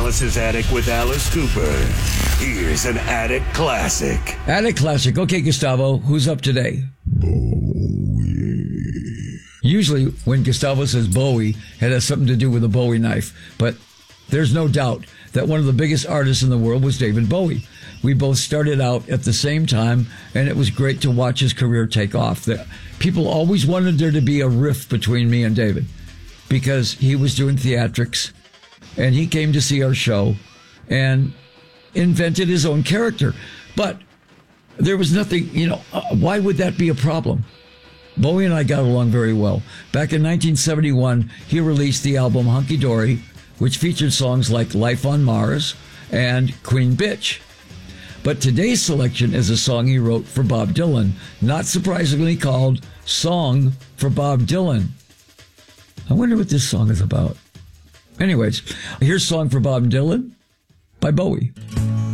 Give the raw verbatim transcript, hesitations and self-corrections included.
Alice's Attic with Alice Cooper. Here's an Attic Classic. Attic Classic. Okay, Gustavo, who's up today? Bowie. Usually when Gustavo says Bowie, it has something to do with a Bowie knife. But there's no doubt that one of the biggest artists in the world was David Bowie. We both started out at the same time, and it was great to watch his career take off. The, people always wanted there to be a rift between me and David because he was doing theatrics, and he came to see our show and invented his own character. But there was nothing, you know, uh, why would that be a problem? Bowie and I got along very well. Back in nineteen seventy-one, he released the album Hunky Dory, which featured songs like Life on Mars and Queen Bitch. But today's selection is a song he wrote for Bob Dylan, not surprisingly called Song for Bob Dylan. I wonder what this song is about. Anyways, here's Song for Bob Dylan by Bowie.